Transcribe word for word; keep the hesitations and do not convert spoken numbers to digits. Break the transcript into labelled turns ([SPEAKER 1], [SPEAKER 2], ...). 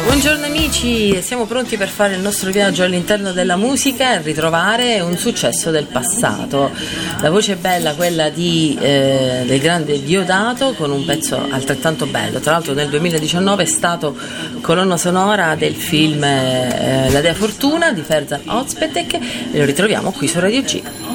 [SPEAKER 1] Buongiorno amici, siamo pronti per fare il nostro viaggio all'interno della musica e ritrovare un successo del passato. La voce è bella, quella di, eh, del grande Diodato, con un pezzo altrettanto bello. Tra l'altro nel duemiladiciannove è stato colonna sonora del film eh, La Dea Fortuna di Ferzan Özpetek e lo ritroviamo qui su Radio G.